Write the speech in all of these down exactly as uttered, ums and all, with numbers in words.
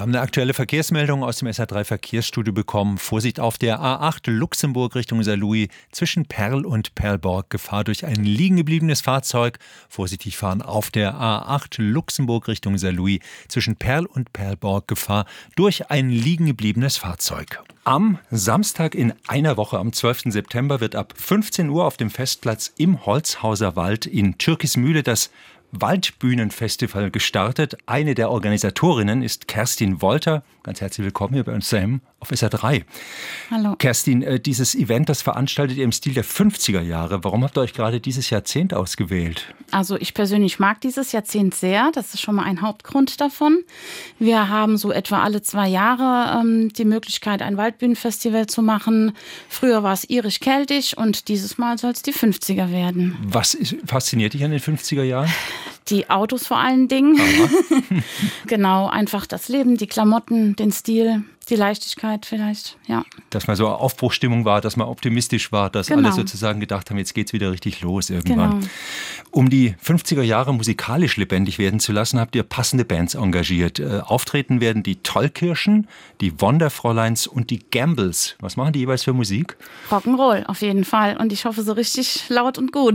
Wir haben eine aktuelle Verkehrsmeldung aus dem S R drei Verkehrsstudio bekommen. Vorsicht auf der A acht Luxemburg Richtung Saarlouis zwischen Perl und Perlborg. Gefahr durch ein liegengebliebenes Fahrzeug. Vorsichtig fahren auf der A acht Luxemburg Richtung Saarlouis zwischen Perl und Perlborg. Gefahr durch ein liegengebliebenes Fahrzeug. Am Samstag in einer Woche, am zwölften September, wird ab fünfzehn Uhr auf dem Festplatz im Holzhauser Wald in Türkismühle das Waldbühnenfestival gestartet. Eine der Organisatorinnen ist Kerstin Wolter. Ganz herzlich willkommen hier bei uns Sam auf S R drei. Hallo. Kerstin, dieses Event, das veranstaltet ihr im Stil der fünfziger Jahre. Warum habt ihr euch gerade dieses Jahrzehnt ausgewählt? Also ich persönlich mag dieses Jahrzehnt sehr. Das ist schon mal ein Hauptgrund davon. Wir haben so etwa alle zwei Jahre ähm, die Möglichkeit, ein Waldbühnenfestival zu machen. Früher war es irisch-keltisch und dieses Mal soll es die fünfziger werden. Was ist, fasziniert dich an den fünfziger Jahren? Die Autos vor allen Dingen. Genau, einfach das Leben, die Klamotten, den Stil, die Leichtigkeit vielleicht, ja. Dass man so Aufbruchstimmung war, dass man optimistisch war, dass genau. alle sozusagen gedacht haben, jetzt geht's wieder richtig los irgendwann. Genau. Um die fünfziger Jahre musikalisch lebendig werden zu lassen, habt ihr passende Bands engagiert. Äh, auftreten werden die Tollkirschen, die Wonderfräuleins und die Gambles. Was machen die jeweils für Musik? Rock'n'Roll auf jeden Fall und ich hoffe so richtig laut und gut.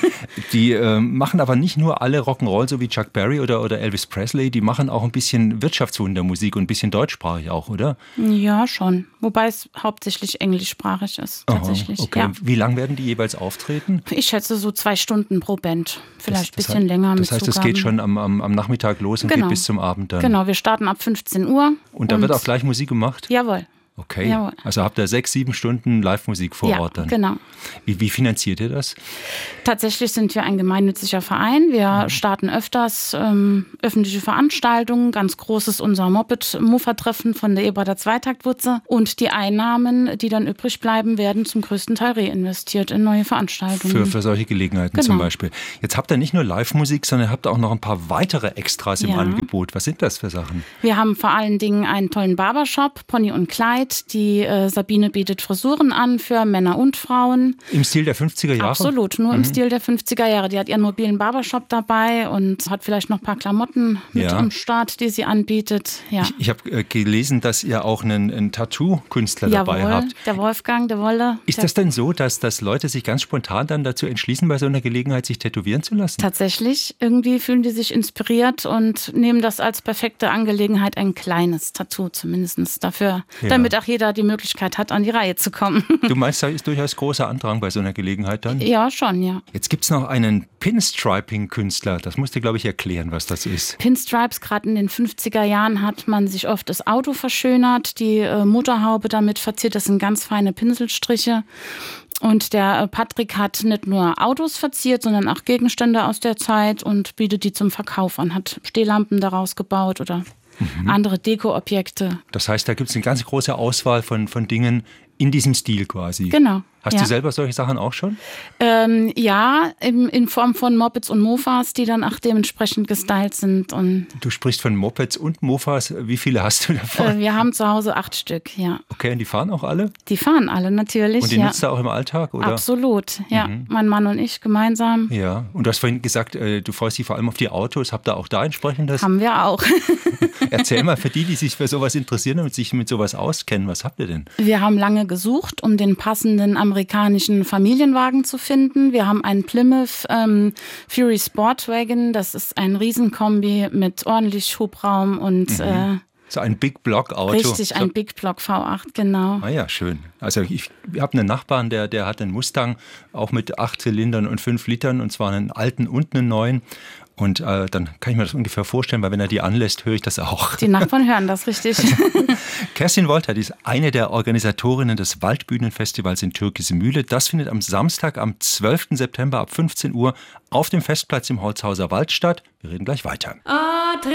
Die äh, machen aber nicht nur alle Rock'n'Roll, so wie Chuck Berry oder, oder Elvis Presley, die machen auch ein bisschen Wirtschaftswundermusik und ein bisschen deutschsprachig auch, oder? Ja, schon. Wobei es hauptsächlich englischsprachig ist, tatsächlich. Aha, okay. Ja. Wie lang werden die jeweils auftreten? Ich schätze so zwei Stunden pro Band. Vielleicht ein das, das bisschen heißt, länger. Das heißt, es geht schon am, am, am Nachmittag los und genau. geht bis zum Abend dann? Genau, wir starten ab fünfzehn Uhr. Und dann und wird auch gleich Musik gemacht? Jawohl. Okay, Jawohl. Also habt ihr sechs, sieben Stunden Live-Musik vor ja, Ort dann? Genau. Wie, wie finanziert ihr das? Tatsächlich sind wir ein gemeinnütziger Verein. Wir mhm. starten öfters ähm, öffentliche Veranstaltungen. Ganz groß ist unser Moped-Mofa-Treffen von der Ebrader Zweitaktwurze. Und die Einnahmen, die dann übrig bleiben, werden zum größten Teil reinvestiert in neue Veranstaltungen. Für, für solche Gelegenheiten genau. zum Beispiel. Jetzt habt ihr nicht nur Live-Musik, sondern habt auch noch ein paar weitere Extras im ja. Angebot. Was sind das für Sachen? Wir haben vor allen Dingen einen tollen Barbershop, Pony und Kleid. Die äh, Sabine bietet Frisuren an für Männer und Frauen. Im Stil der fünfziger Jahre? Absolut, nur mhm. im Stil der fünfziger Jahre. Die hat ihren mobilen Barbershop dabei und hat vielleicht noch ein paar Klamotten mit ja. am Start, die sie anbietet. Ja. Ich, ich habe äh, gelesen, dass ihr auch einen, einen Tattoo-Künstler Jawohl, dabei habt. Der Wolfgang, der Wolle. Ist der das denn so, dass, dass Leute sich ganz spontan dann dazu entschließen, bei so einer Gelegenheit sich tätowieren zu lassen? Tatsächlich. Irgendwie fühlen die sich inspiriert und nehmen das als perfekte Angelegenheit, ein kleines Tattoo zumindest dafür, ja. damit auch jeder die Möglichkeit hat, an die Reihe zu kommen. Du meinst, da ist durchaus großer Andrang bei so einer Gelegenheit dann? Ja, schon, ja. Jetzt gibt es noch einen Pinstriping-Künstler. Das musst du, glaube ich, erklären, was das ist. Pinstripes, gerade in den fünfziger Jahren hat man sich oft das Auto verschönert, die äh, Motorhaube damit verziert. Das sind ganz feine Pinselstriche. Und der äh, Patrick hat nicht nur Autos verziert, sondern auch Gegenstände aus der Zeit und bietet die zum Verkauf an. Hat Stehlampen daraus gebaut oder Mhm. andere Deko-Objekte. Das heißt, da gibt es eine ganz große Auswahl von, von Dingen in diesem Stil quasi. Genau. Hast ja. du selber solche Sachen auch schon? Ähm, ja, in, in Form von Mopeds und Mofas, die dann auch dementsprechend gestylt sind. Und du sprichst von Mopeds und Mofas. Wie viele hast du davon? Äh, wir haben zu Hause acht Stück, ja. Okay, und die fahren auch alle? Die fahren alle natürlich, Und die ja. nutzt du auch im Alltag, oder? Absolut, ja. Mhm. Mein Mann und ich gemeinsam. Ja, und du hast vorhin gesagt, du freust dich vor allem auf die Autos. Habt ihr auch da entsprechendes? Haben wir auch. Erzähl mal für die, die sich für sowas interessieren und sich mit sowas auskennen, was habt ihr denn? Wir haben lange gesucht, um den passenden amerikanischen Familienwagen zu finden. Wir haben einen Plymouth ähm, Fury Sportwagen. Das ist ein Riesenkombi mit ordentlich Hubraum und... Mhm. Äh, So ein Big Block Auto. Richtig, ein so. Big Block V acht, genau. Ah ja, schön. Also ich, ich habe einen Nachbarn, der, der hat einen Mustang, auch mit acht Zylindern und fünf Litern, und zwar einen alten und einen neuen. Und äh, dann kann ich mir das ungefähr vorstellen, weil wenn er die anlässt, höre ich das auch. Die Nachbarn hören das richtig. Kerstin Wolter, die ist eine der Organisatorinnen des Waldbühnenfestivals in Türkismühle. Das findet am Samstag, am zwölften September ab fünfzehn Uhr auf dem Festplatz im Holzhauser Wald statt. Wir reden gleich weiter.